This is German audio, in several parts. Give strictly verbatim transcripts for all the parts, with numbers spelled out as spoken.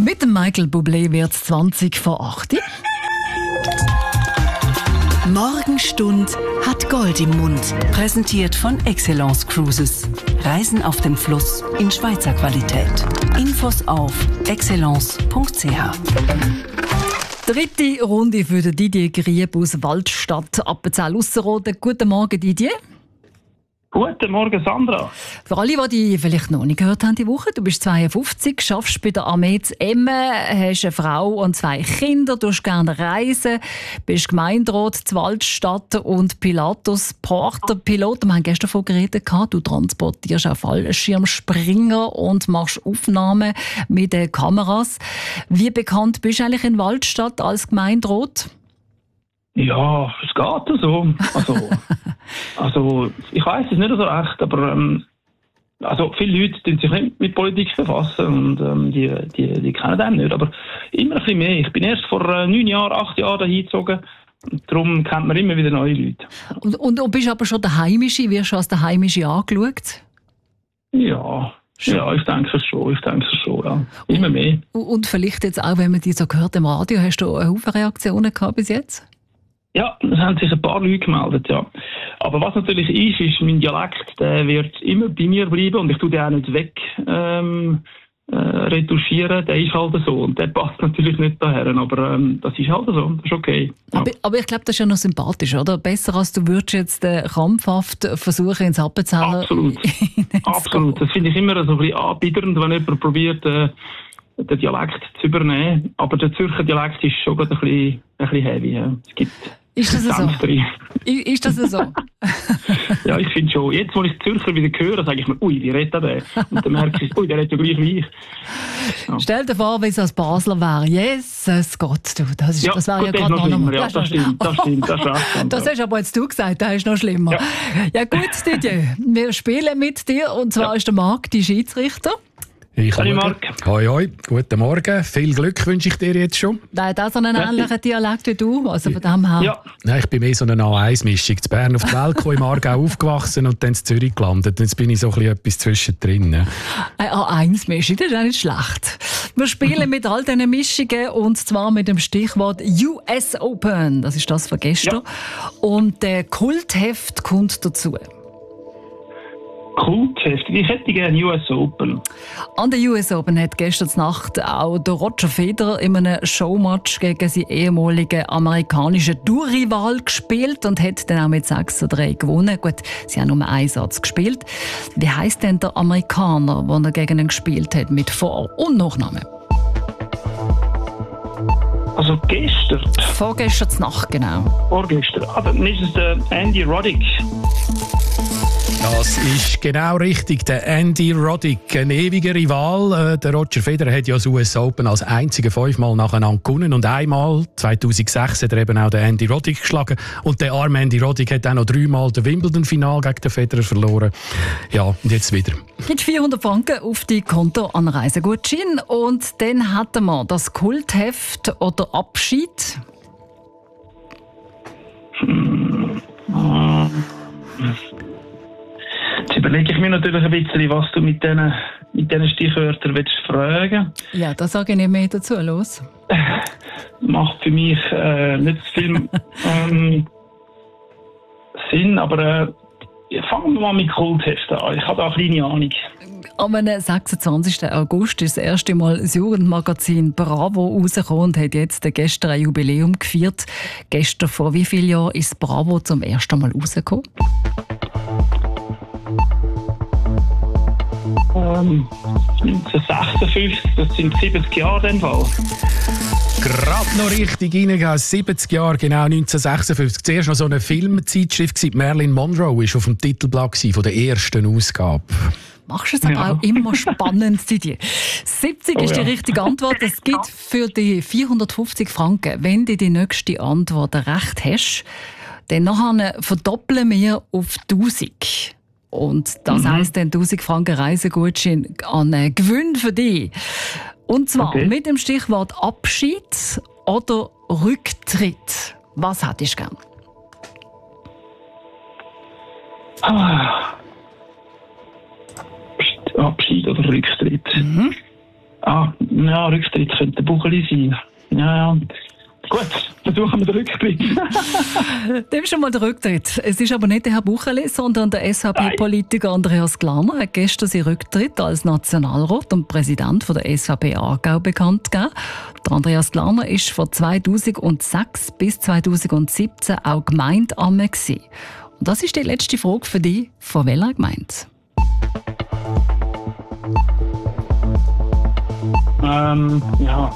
Mit dem Michael Bublé wird es zwanzig vor acht. Morgenstund hat Gold im Mund. Präsentiert von Excellence Cruises. Reisen auf dem Fluss in Schweizer Qualität. Infos auf excellence punkt c h. Dritte Runde für den Didier Grieb aus Waldstadt, Appenzell-Ausserrhoden. Guten Morgen, Didier. Guten Morgen, Sandra. Für alle, die dich vielleicht noch nicht gehört haben die Woche, du bist zweiundfünfzig, arbeitest bei der Armee zu Emmen, hast eine Frau und zwei Kinder, du hast gerne reisen, bist Gemeinderat zu Waldstadt und Pilatus Porter Pilot. Wir haben gestern davon geredet, du transportierst auch Fallschirmspringer und machst Aufnahmen mit den Kameras. Wie bekannt bist du eigentlich in Waldstadt als Gemeinderat? Ja, es geht so. Also, also ich weiss es nicht so recht, aber ähm, also viele Leute tun sich nicht mit Politik befassen und ähm, die, die, die kennen den nicht. Aber immer ein bisschen mehr. Ich bin erst vor äh, neun Jahren, acht Jahren dahin gezogen. Und darum kennt man immer wieder neue Leute. Und, und, und bist aber schon der Heimische? Wirst du als der Heimische angeschaut? Ja. Schon. Ja, ich denke es schon, ich denke es schon, ja. Immer mehr. Und, und vielleicht jetzt auch, wenn man die so gehört im Radio, hast du eine Haufen Reaktionen gehabt bis jetzt? Ja, es haben sich ein paar Leute gemeldet, ja. Aber was natürlich ist, ist, mein Dialekt, der wird immer bei mir bleiben und ich tue den auch nicht weg ähm, äh, retuschieren. Der ist halt so und der passt natürlich nicht daher, aber ähm, das ist halt so, das ist okay. Ja. Aber, aber ich glaube, das ist ja noch sympathisch, oder? Besser als du würdest jetzt äh, krampfhaft versuchen, ins Appenzeller... Absolut, absolut. Das finde ich immer so ein bisschen anbiedernd, wenn jemand probiert, äh, den Dialekt zu übernehmen. Aber der Zürcher Dialekt ist schon ein bisschen, ein bisschen heavy. Ja. Es gibt ist das so? Ist das so? Ja, ich finde schon. Jetzt, wo ich Zürcher wieder höre, sage ich mir, ui, wie redet der? Und dann merke ich, ui, der redet ja gleich wie ich. Ja. Stell dir vor, wie es als Basler wäre. Jesus Gott, du, das, ist, ja, das wäre gut, ja gerade noch schlimmer. noch Ja, das stimmt, das stimmt. Das, ist das hast aber jetzt du gesagt, das ist noch schlimmer. Ja, ja gut, Didier, wir spielen mit dir und zwar ja. ist der Marc die Schiedsrichter. Ich Hallo Marc. Hoi, hoi. Guten Morgen. Viel Glück wünsche ich dir jetzt schon. Nein, das ist so einen ähnlichen Dialekt wie du. Also von dem her. Ja. Nein, ich bin mehr so eine A eins Mischung. In Bern auf die Welt gekommen, im Aargau aufgewachsen und dann in Zürich gelandet. Jetzt bin ich so ein bisschen etwas zwischendrin. Ne? Eine A eins Mischung, das ist auch nicht schlecht. Wir spielen mit all diesen Mischungen und zwar mit dem Stichwort U S Open. Das ist das von gestern. Ja. Und der Kultheft kommt dazu. Kultheft. Ich hätte gerne U S Open. An der U S Open hat gestern Nacht auch der Roger Federer in einem Showmatch gegen seinen ehemaligen amerikanischen Tourrival gespielt und hat dann auch mit sechs zu drei gewonnen. Gut, sie haben nur einen Satz gespielt. Wie heisst denn der Amerikaner, den er gegen ihn gespielt hat, mit Vor- und Nachnamen? Also gestern? Vorgestern Nacht, genau. Vorgestern. Ah, dann ist es der Andy Roddick. Das ist genau richtig. Der Andy Roddick, ein ewiger Rival. Der Roger Federer hat ja das U S Open als einziger fünfmal nacheinander gewonnen. Und einmal, zweitausendsechs, hat er eben auch den Andy Roddick geschlagen. Und der arme Andy Roddick hat auch noch dreimal das Wimbledon-Final gegen den Federer verloren. Ja, und jetzt wieder. Es gibt vierhundert Franken auf die Konto an Reisegutschein. Und dann hatten wir das Kultheft oder Abschied. Hm. Jetzt überlege ich mir natürlich ein bisschen, was du mit diesen mit diesen Stichwörtern willst fragen. Ja, da sage ich nicht mehr dazu. Los. Macht für mich äh, nicht so viel ähm, Sinn, aber äh, fangen wir mal mit Kultheften an. Ich habe da eine kleine Ahnung. Am sechsundzwanzigsten August ist das erste Mal das Jugendmagazin Bravo rausgekommen und hat jetzt gestern ein Jubiläum gefeiert. Gestern, vor wie vielen Jahren, ist Bravo zum ersten Mal rausgekommen? Ähm, neunzehnhundertsechsundfünfzig, das sind siebzig Jahre in dem Fall. Gerade noch richtig reingegangen, siebzig Jahre, genau neunzehnhundertsechsundfünfzig. Zuerst noch so eine Filmzeitschrift, Marilyn Monroe war auf dem Titelblatt von der ersten Ausgabe. Machst du es aber ja. auch immer spannend, Didier. siebzig oh, ist die ja. richtige Antwort. Es gibt für die vierhundertfünfzig Franken, wenn du die nächste Antwort recht hast, dann nachher verdoppeln wir auf tausend. Und das mhm. heisst dann tausend Franken Reisegutschein an einen Gewinn für dich. Und zwar okay. mit dem Stichwort Abschied oder Rücktritt. Was hättest du gern? Ah. Abschied oder Rücktritt. Mhm. Ah, ja, Rücktritt könnte Bucheli sein. Ja, ja. Gut, versuchen wir den Rücktritt. Dem schon mal der Rücktritt. Es ist aber nicht der Herr Bucheli, sondern der S V P-Politiker Andreas Glarner hat gestern seinen Rücktritt als Nationalrat und Präsident von der S V P Aargau bekannt gegeben. Der Andreas Glarner war von zweitausendsechs bis zweitausendsiebzehn auch Gemeindeamme gewesen. Und das ist die letzte Frage für dich. Von welcher Gemeinde? Ähm, ja.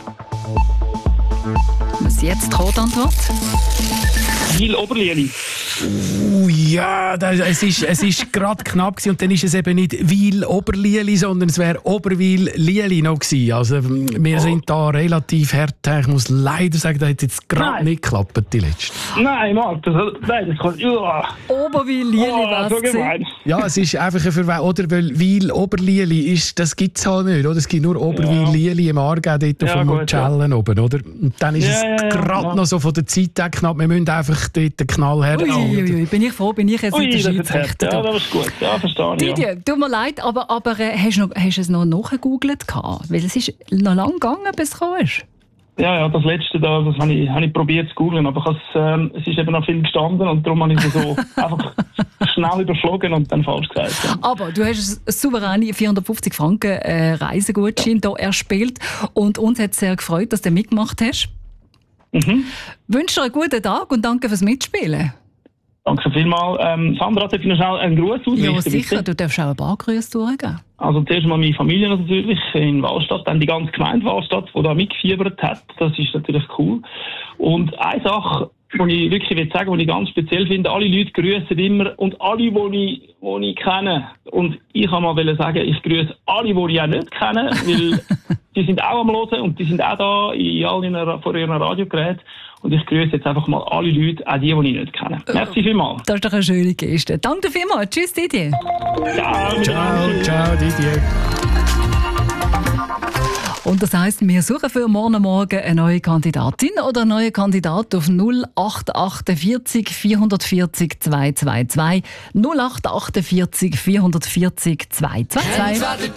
Was jetzt die Antwort? Wil Oberlieli. Uh, ja, das, es ist, es ist gerade knapp gewesen. Und dann ist es eben nicht Wil Oberlieli, sondern es wäre Oberwil Lieli noch gewesen. Also wir oh. sind da relativ hart. Ich muss leider sagen, das hat jetzt gerade nicht geklappt, die letzte. Nein, Marc, das, nein, das kann... Ja. Oberwil Lieli oh, war so es. Ja, es ist einfach ein Verwechslung. Oder weil Wil Oberlieli ist, das gibt es halt nicht. Oder? Es gibt nur Oberwil Lieli im Aargau, dort ja, auf dem Mutschellen ja. oben. Oder? Und dann ist ja, es ja, gerade ja. noch so von der Zeit her knapp. Wir müssen einfach dort den Knall her. Uiuiui, bin ich froh, bin ich jetzt Ui, nicht der Schiedsrichter. Ja, das ist gut. Ja, verstehe ich. Didier, ja. tut mir leid, aber, aber äh, hast, du noch, hast du es noch nachgegoogelt? Weil es ist noch lange gegangen, bis es gekommen ist. Ja, ja, das letzte da, das habe ich, hab ich probiert zu googeln, aber ich ähm, es ist eben noch viel gestanden und darum habe ich es so einfach schnell überflogen und dann falsch gesagt. Ja. Aber du hast einen souveränen vierhundertfünfzig Franken äh, Reisegutschein hier erspielt und uns hat es sehr gefreut, dass du mitgemacht hast. Mhm. Ich wünsche dir einen guten Tag und danke fürs Mitspielen. Danke vielmals. Ähm, Sandra, darf ich noch schnell einen Gruß ausrichten? Ja, sicher. Bitte? Du darfst auch ein paar Grüße durchgeben. Also zuerst mal meine Familie natürlich in Wahlstadt, dann die ganze Gemeinde Wahlstadt, die da mitgefiebert hat. Das ist natürlich cool. Und eine Sache, die ich wirklich will sagen, die ich ganz speziell finde, alle Leute grüßen immer und alle, die ich, die ich kenne. Und ich kann mal sagen, ich grüße alle, die ich auch nicht kenne, weil die sind auch am Hören und die sind auch da in all ihren, vor ihren Radiogeräten. Und ich grüße jetzt einfach mal alle Leute, auch die, die ich nicht kenne. Merci vielmals. Das ist doch eine schöne Geste. Danke vielmals. Tschüss, Didier. Ciao, ciao, ciao, Didier. Und das heisst, wir suchen für morgen Morgen eine neue Kandidatin oder einen neuen Kandidat auf null acht achtundvierzig vierhundertvierzig zweihundertzweiundzwanzig null acht achtundvierzig vierhundertvierzig zweihundertzweiundzwanzig.